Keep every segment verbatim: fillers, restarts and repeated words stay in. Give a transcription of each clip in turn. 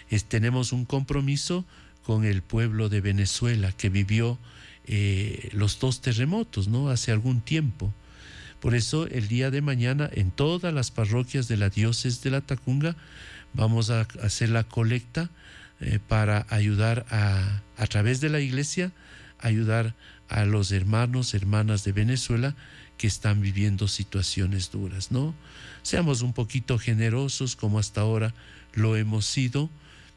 Es, tenemos un compromiso con el pueblo de Venezuela que vivió eh, los dos terremotos, ¿no? Hace algún tiempo. Por eso el día de mañana en todas las parroquias de la diócesis de Latacunga vamos a hacer la colecta eh, para ayudar a, a través de la iglesia, ayudar a los hermanos, hermanas de Venezuela que están viviendo situaciones duras, ¿no? Seamos un poquito generosos como hasta ahora lo hemos sido,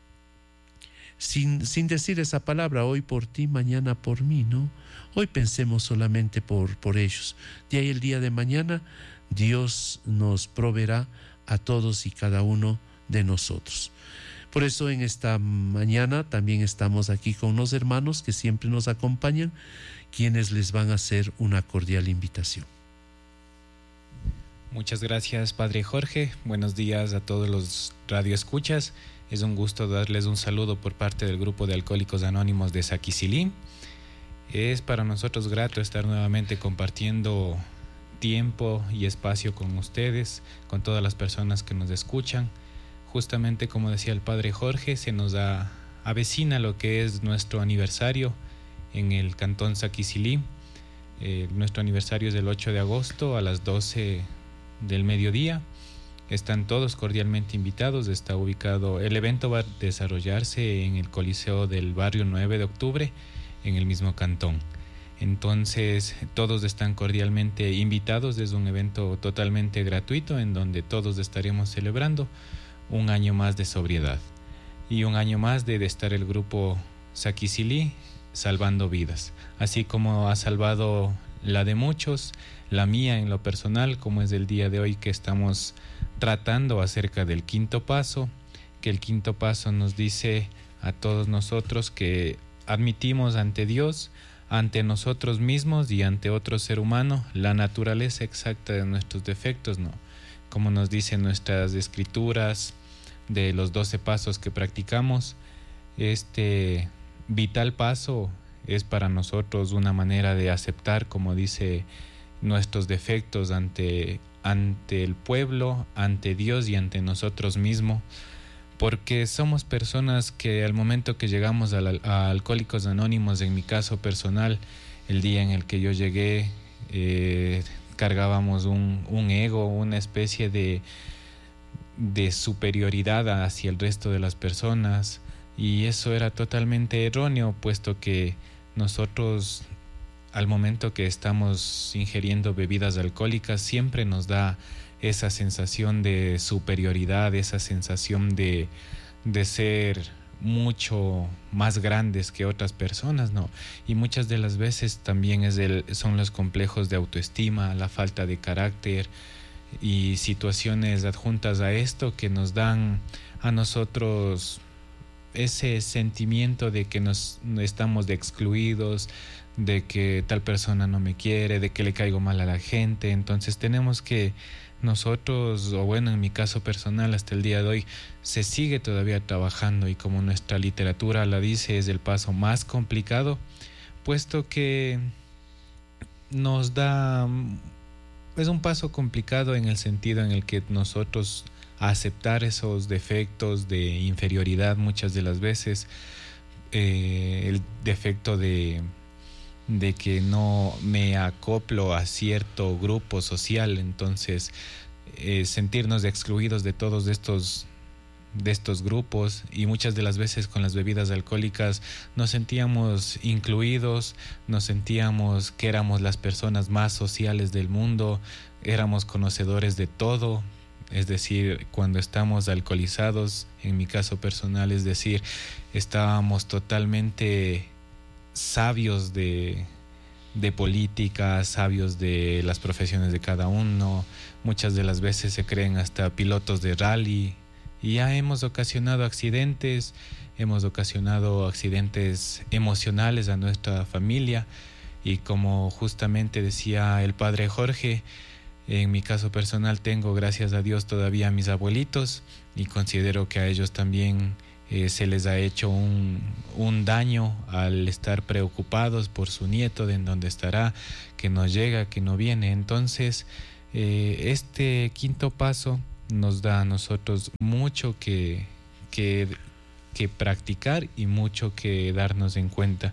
sin, sin decir esa palabra, hoy por ti, mañana por mí, ¿no? Hoy pensemos solamente por, por ellos. De ahí el día de mañana Dios nos proveerá a todos y cada uno de nosotros. Por eso en esta mañana también estamos aquí con los hermanos que siempre nos acompañan, quienes les van a hacer una cordial invitación. Muchas gracias, Padre Jorge. Buenos días a todos los radioescuchas. Es un gusto darles un saludo por parte del grupo de Alcohólicos Anónimos de Saquicilí. Es para nosotros grato estar nuevamente compartiendo tiempo y espacio con ustedes, con todas las personas que nos escuchan. Justamente como decía el Padre Jorge, se nos da, avecina lo que es nuestro aniversario en el Cantón Saquicilí. Eh, nuestro aniversario es el ocho de agosto a las doce del mediodía. Están todos cordialmente invitados. Está ubicado, el evento va a desarrollarse en el Coliseo del barrio nueve de octubre, en el mismo cantón. Entonces todos están cordialmente invitados. Es un evento totalmente gratuito en donde todos estaremos celebrando un año más de sobriedad y un año más de, de estar el grupo Saquicilí salvando vidas, así como ha salvado la de muchos, la mía en lo personal, como es el día de hoy que estamos tratando acerca del quinto paso, que el quinto paso nos dice a todos nosotros que admitimos ante Dios, ante nosotros mismos y ante otro ser humano la naturaleza exacta de nuestros defectos, ¿no? Como nos dicen nuestras escrituras de los doce pasos que practicamos, este vital paso es para nosotros una manera de aceptar, como dice, nuestros defectos ante, ante el pueblo, ante Dios y ante nosotros mismos, porque somos personas que al momento que llegamos a, la, a Alcohólicos Anónimos, en mi caso personal, el día en el que yo llegué, eh, cargábamos un, un ego, una especie de, de superioridad hacia el resto de las personas, y eso era totalmente erróneo, puesto que nosotros al momento que estamos ingiriendo bebidas alcohólicas siempre nos da esa sensación de superioridad, esa sensación de, de ser mucho más grandes que otras personas, ¿no? Y muchas de las veces también es el, son los complejos de autoestima, la falta de carácter y situaciones adjuntas a esto que nos dan a nosotros ese sentimiento de que nos estamos de excluidos, de que tal persona no me quiere, de que le caigo mal a la gente. Entonces tenemos que nosotros, o bueno, en mi caso personal hasta el día de hoy, se sigue todavía trabajando, y como nuestra literatura la dice, es el paso más complicado, puesto que nos da, es un paso complicado en el sentido en el que nosotros aceptar esos defectos de inferioridad muchas de las veces, eh, el defecto de de que no me acoplo a cierto grupo social, entonces eh, sentirnos excluidos de todos estos de estos grupos, y muchas de las veces con las bebidas alcohólicas nos sentíamos incluidos, nos sentíamos que éramos las personas más sociales del mundo, éramos conocedores de todo. Es decir, cuando estamos alcoholizados, en mi caso personal, es decir, estábamos totalmente sabios de, de política, sabios de las profesiones de cada uno. Muchas de las veces se creen hasta pilotos de rally, y ya hemos ocasionado accidentes, hemos ocasionado accidentes emocionales a nuestra familia, y como justamente decía el Padre Jorge, en mi caso personal tengo, gracias a Dios, todavía a mis abuelitos, y considero que a ellos también eh, se les ha hecho un, un daño al estar preocupados por su nieto, de en dónde estará, que no llega, que no viene. Entonces, eh, este quinto paso nos da a nosotros mucho que, que que practicar y mucho que darnos en cuenta.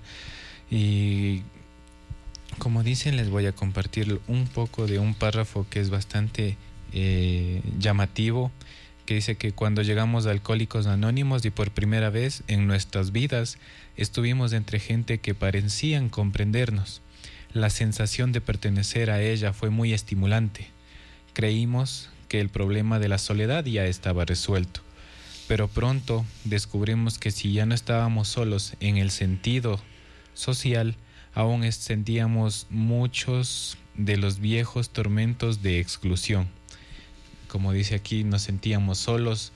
Y como dicen, les voy a compartir un poco de un párrafo que es bastante eh, llamativo, que dice que cuando llegamos a Alcohólicos Anónimos y por primera vez en nuestras vidas estuvimos entre gente que parecían comprendernos. La sensación de pertenecer a ella fue muy estimulante. Creímos que el problema de la soledad ya estaba resuelto, pero pronto descubrimos que si ya no estábamos solos en el sentido social, aún sentíamos muchos de los viejos tormentos de exclusión. Como dice aquí, nos sentíamos solos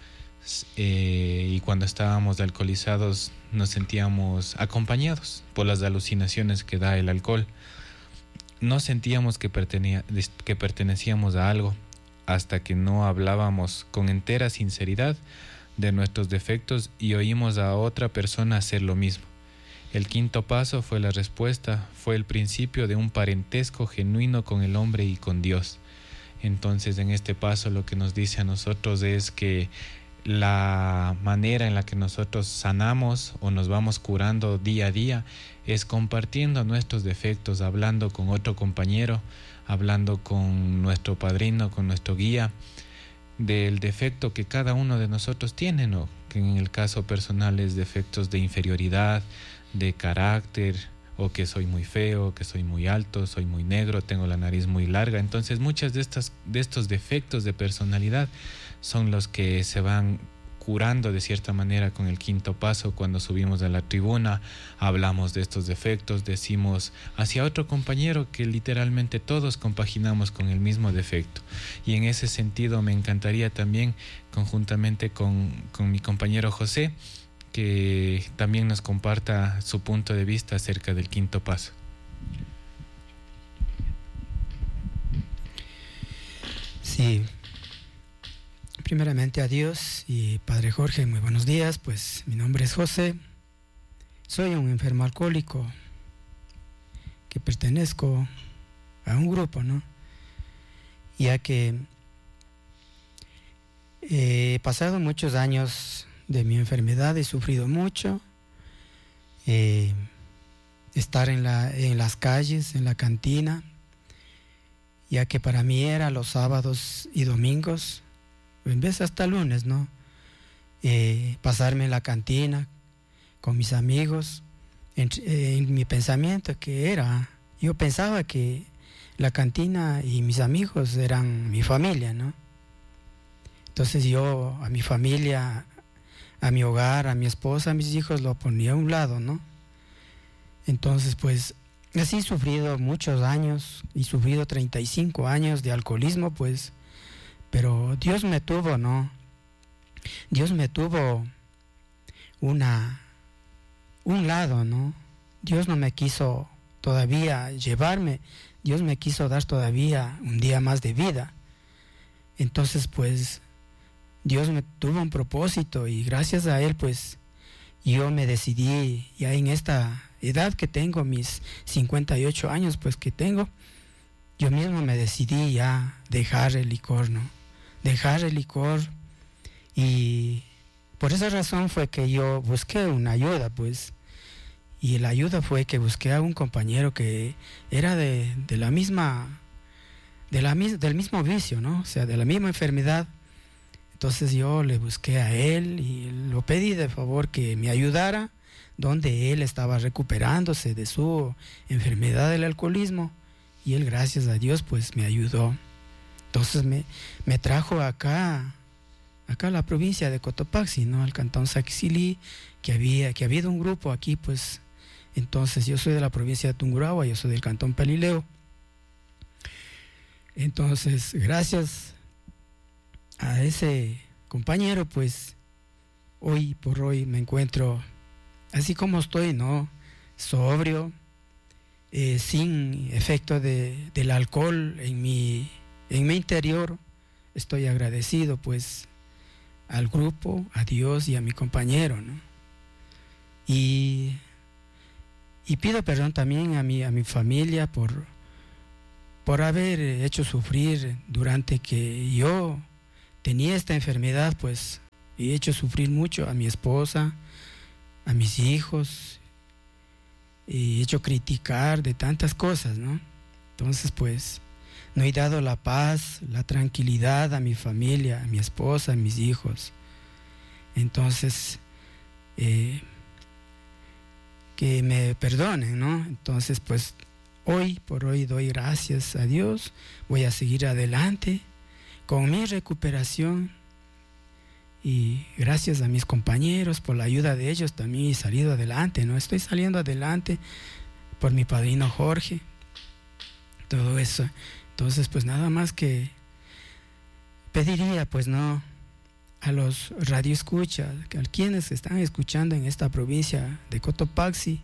eh, y cuando estábamos alcoholizados nos sentíamos acompañados por las alucinaciones que da el alcohol. No sentíamos que, pertenecía, que pertenecíamos a algo hasta que no hablábamos con entera sinceridad de nuestros defectos y oímos a otra persona hacer lo mismo. El quinto paso fue la respuesta, fue el principio de un parentesco genuino con el hombre y con Dios. Entonces, en este paso lo que nos dice a nosotros es que la manera en la que nosotros sanamos o nos vamos curando día a día es compartiendo nuestros defectos, hablando con otro compañero, hablando con nuestro padrino, con nuestro guía, del defecto que cada uno de nosotros tiene, ¿no? Que en el caso personal es defectos de inferioridad, de carácter, o que soy muy feo, que soy muy alto, soy muy negro, tengo la nariz muy larga. Entonces muchas de estas de estos defectos de personalidad son los que se van curando de cierta manera con el quinto paso. Cuando subimos a la tribuna hablamos de estos defectos, decimos hacia otro compañero que literalmente todos compaginamos con el mismo defecto. Y en ese sentido me encantaría también, conjuntamente con, con mi compañero José, que también nos comparta su punto de vista acerca del quinto paso. Sí, primeramente a Dios y Padre Jorge, muy buenos días. Pues mi nombre es José, soy un enfermo alcohólico que pertenezco a un grupo, ¿no? Ya que he pasado muchos años de mi enfermedad, he sufrido mucho, eh, estar en, la, en las calles, en la cantina, ya que para mí era los sábados y domingos, en vez hasta lunes, ¿no? Eh, pasarme en la cantina con mis amigos, en, en mi pensamiento que era, yo pensaba que la cantina y mis amigos eran mi familia, ¿no? Entonces yo a mi familia, a mi hogar, a mi esposa, a mis hijos, lo ponía a un lado, ¿no? Entonces, pues, así he sufrido muchos años, y sufrido treinta y cinco años de alcoholismo, pues, pero Dios me tuvo, ¿no? Dios me tuvo una, un lado, ¿no? Dios no me quiso todavía llevarme, Dios me quiso dar todavía un día más de vida. Entonces, pues, Dios me tuvo un propósito y gracias a Él, pues, yo me decidí ya en esta edad que tengo, mis cincuenta y ocho años, pues, que tengo, yo mismo me decidí ya dejar el licor, ¿no? Dejar el licor, y por esa razón fue que yo busqué una ayuda, pues, y la ayuda fue que busqué a un compañero que era de, de la misma, de la, del mismo vicio, ¿no? O sea, de la misma enfermedad. Entonces yo le busqué a él y lo pedí de favor que me ayudara donde él estaba recuperándose de su enfermedad del alcoholismo, y él, gracias a Dios, pues me ayudó. Entonces me, me trajo acá, acá a la provincia de Cotopaxi, ¿no? Al cantón Saquicilí, que había, que había un grupo aquí, pues. Entonces yo soy de la provincia de Tungurahua, yo soy del cantón Pelileo. Entonces, gracias a ese compañero, pues, hoy por hoy me encuentro así como estoy, ¿no? Sobrio, eh, sin efecto de, del alcohol en mi, en mi interior. Estoy agradecido, pues, al grupo, a Dios y a mi compañero, ¿no? Y, y pido perdón también a mi, a mi familia por, por haber hecho sufrir durante que yo tenía esta enfermedad, pues he hecho sufrir mucho a mi esposa, a mis hijos, he hecho criticar de tantas cosas, ¿no? Entonces, pues, no he dado la paz, la tranquilidad a mi familia, a mi esposa, a mis hijos. Entonces, eh, que me perdonen, ¿no? Entonces, pues, hoy por hoy doy gracias a Dios, voy a seguir adelante con mi recuperación y gracias a mis compañeros por la ayuda de ellos también he salido adelante, ¿no? Estoy saliendo adelante por mi padrino Jorge, todo eso. Entonces, pues nada más que pediría, pues no, a los radioescuchas, a quienes están escuchando en esta provincia de Cotopaxi,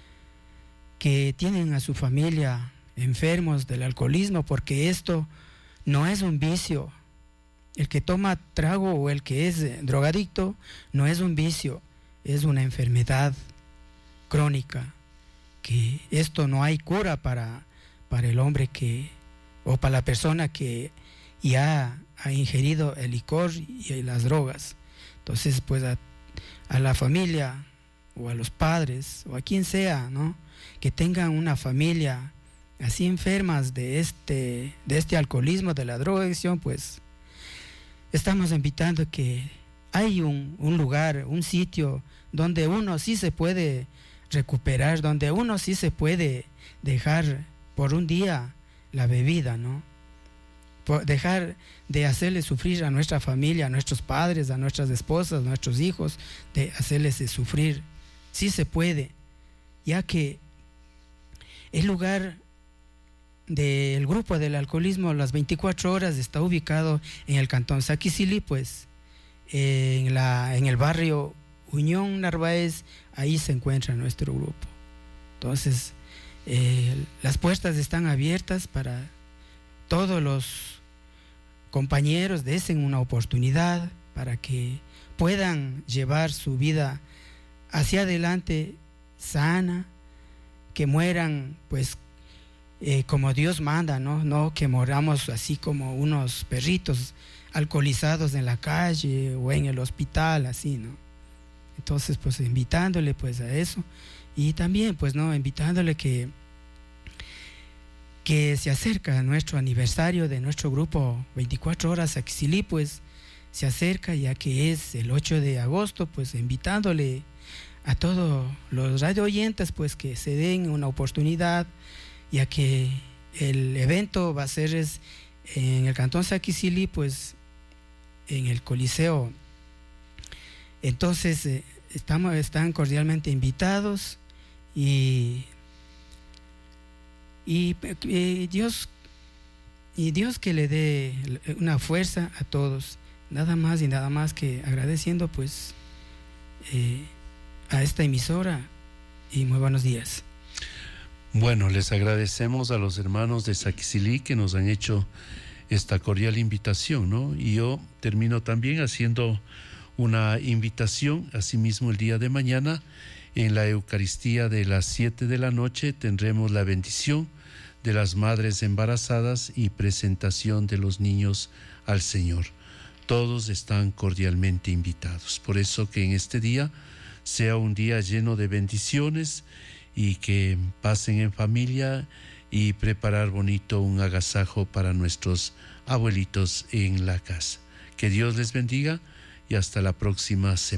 que tienen a su familia enfermos del alcoholismo, porque esto no es un vicio. El que toma trago o el que es drogadicto no es un vicio, es una enfermedad crónica, que esto no hay cura para, para el hombre que, o para la persona que ya ha ingerido el licor y las drogas. Entonces, pues a, a la familia o a los padres o a quien sea, ¿no?, que tengan una familia así enfermas de este, de este alcoholismo, de la drogadicción, pues estamos invitando que hay un, un lugar, un sitio donde uno sí se puede recuperar, donde uno sí se puede dejar por un día la bebida, ¿no? Por dejar de hacerle sufrir a nuestra familia, a nuestros padres, a nuestras esposas, a nuestros hijos, de hacerles sufrir. Sí se puede, ya que el lugar del grupo del alcoholismo las veinticuatro horas está ubicado en el cantón Saquicilí, pues en, la, en el barrio Unión Narváez, ahí se encuentra nuestro grupo. Entonces, eh, las puertas están abiertas para todos los compañeros, desen una oportunidad para que puedan llevar su vida hacia adelante sana, que mueran pues eh, como Dios manda, ¿no? No que moramos así como unos perritos alcoholizados en la calle o en el hospital, así, ¿no? Entonces, pues invitándole pues a eso, y también pues no invitándole que que se acerca nuestro aniversario de nuestro grupo veinticuatro horas Saquicilí, pues se acerca, ya que es el ocho de agosto, pues invitándole a todos los radio oyentes pues que se den una oportunidad, ya que el evento va a ser es en el cantón Saquicilí, pues en el Coliseo. Entonces eh, estamos, están cordialmente invitados y, y, y Dios y Dios que le dé una fuerza a todos, nada más y nada más que agradeciendo pues eh, a esta emisora, y muy buenos días. Bueno, les agradecemos a los hermanos de Saquicilí que nos han hecho esta cordial invitación, ¿no? Y yo termino también haciendo una invitación, asimismo el día de mañana, en la Eucaristía de las siete de la noche tendremos la bendición de las madres embarazadas y presentación de los niños al Señor. Todos están cordialmente invitados. Por eso que en este día sea un día lleno de bendiciones y que pasen en familia y preparar bonito un agasajo para nuestros abuelitos en la casa. Que Dios les bendiga y hasta la próxima semana.